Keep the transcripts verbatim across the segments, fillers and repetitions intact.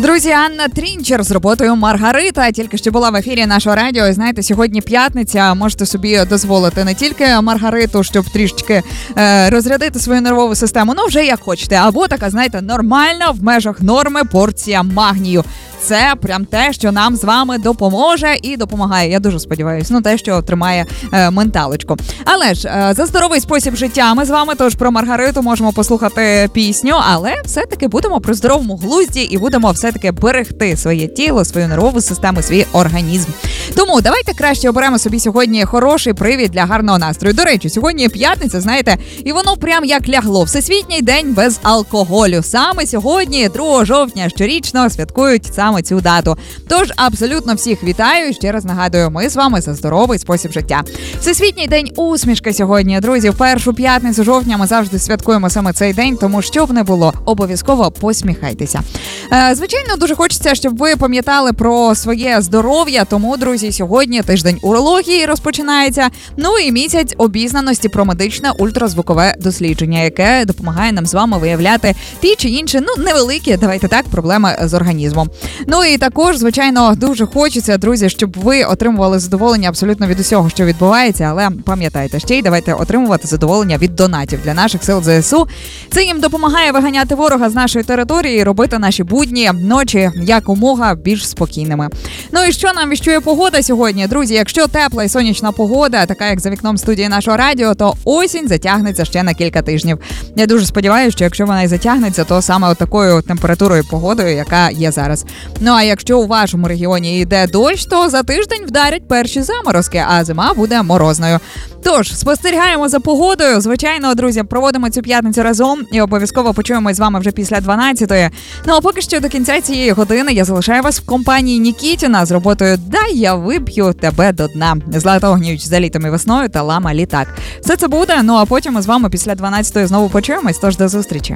Друзі, Анна Трінчер з роботою «Маргарита» тільки що була в ефірі нашого радіо. І знаєте, сьогодні п'ятниця, можете собі дозволити не тільки Маргариту, щоб трішечки е, розрядити свою нервову систему, ну вже як хочете, або така, знаєте, нормальна в межах норми порція магнію. Це прям те, що нам з вами допоможе і допомагає. Я дуже сподіваюся, ну те, що тримає е, менталочку. Але ж е, за здоровий спосіб життя ми з вами, тож про Маргариту можемо послухати пісню, але все-таки будемо про здоровому глузді і будемо все-таки берегти своє тіло, свою нервову систему, свій організм. Тому давайте краще оберемо собі сьогодні хороший привід для гарного настрою. До речі, сьогодні п'ятниця, знаєте, і воно прям як лягло. Всесвітній день без алкоголю. Саме сьогодні, другого жовтня, щорічно святкують саме цю дату. Тож абсолютно всіх вітаю і ще раз нагадую, ми з вами за здоровий спосіб життя. Всесвітній день усмішки сьогодні, друзі. В першу п'ятницю жовтня ми завжди святкуємо саме цей день, тому що б не було, обов'язково посміхайтеся. Е, звичайно, дуже хочеться, щоб ви пам'ятали про своє здоров'я, тому, друзі, сьогодні тиждень урології розпочинається, ну і місяць обізнаності про медичне ультразвукове дослідження, яке допомагає нам з вами виявляти ті чи інші, ну, невеликі, давайте так, проблеми з організмом. Ну і також, звичайно, дуже хочеться, друзі, щоб ви отримували задоволення абсолютно від усього, що відбувається, але пам'ятайте, ще й давайте отримувати задоволення від донатів для наших сил ЗСУ. Це їм допомагає виганяти ворога з нашої території і робити наші будні, ночі якомога більш спокійними. Ну і що нам віщує погода сьогодні? Друзі, якщо тепла і сонячна погода, така як за вікном студії нашого радіо, то осінь затягнеться ще на кілька тижнів. Я дуже сподіваюся, що якщо вона і затягнеться, то саме от такою температурою, погодою, яка є зараз. Ну а якщо у вашому регіоні йде дощ, то за тиждень вдарять перші заморозки, а зима буде морозною. Тож, спостерігаємо за погодою. Звичайно, друзі, проводимо цю п'ятницю разом і обов'язково почуємось з вами вже після дванадцятої. Ну а поки що до кінця цієї години я залишаю вас в компанії Нікітіна з роботою «Дай я вип'ю тебе до дна». Злата Огнєвіч за літом і весною та Лама Літак. Все це буде, ну а потім ми з вами після дванадцятої знову почуємось, тож до зустрічі.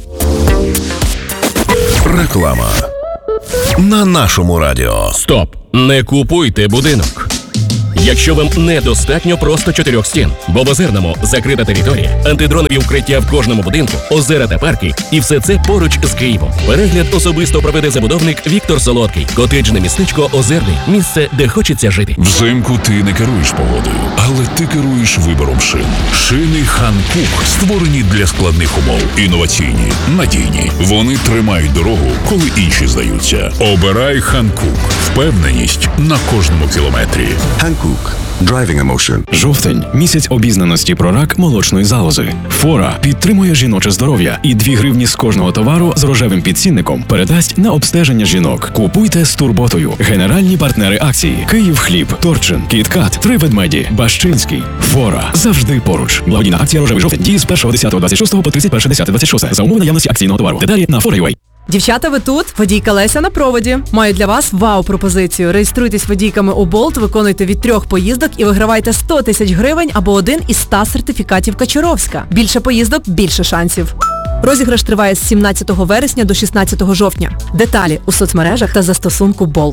Реклама на нашому радіо. Стоп! Не купуйте будинок. Якщо вам недостатньо просто чотирьох стін, бо в Озерному закрита територія, антидронові укриття в кожному будинку, озера та парки, і все це поруч з Києвом. Перегляд особисто проведе забудовник Віктор Солодкий. Котеджне містечко Озерний. Місце, де хочеться жити. Взимку ти не керуєш погодою, але ти керуєш вибором шин. Шини Ханкук створені для складних умов. Інноваційні, надійні. Вони тримають дорогу, коли інші здаються. Обирай Ханкук. Впевненість на кожному кілометрі. Hankook. Driving Emotion. Жовтень – місяць обізнаності про рак молочної залози. Фора підтримує жіноче здоров'я і дві гривні з кожного товару з рожевим підцінником передасть на обстеження жінок. Купуйте з турботою. Генеральні партнери акції: Київхліб, Торчин, Кіткат, Три ведмеді, Бащинський. Фора завжди поруч. Благодійна акція «Рожевий жовтень» діє з першого десятого двадцять шостого по тридцять перше десяте двадцять шосте за умови наявності акційного товару. Деталі на фора крапка ю а. Дівчата, ви тут? Водійка Леся на проводі. Маю для вас вау-пропозицію. Реєструйтесь водійками у Болт, виконуйте від трьох поїздок і вигравайте сто тисяч гривень або один із ста сертифікатів Качуровська. Більше поїздок – більше шансів. Розіграш триває з сімнадцятого вересня до шістнадцятого жовтня. Деталі у соцмережах та застосунку Болт.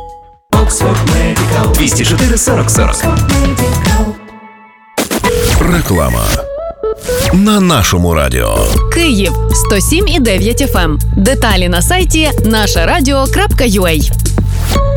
двісті чотири сорок сорок. Реклама на нашому радіо. Київ сто сім і дев'ять еф ем. Деталі на сайті наша радіо крапка ю а.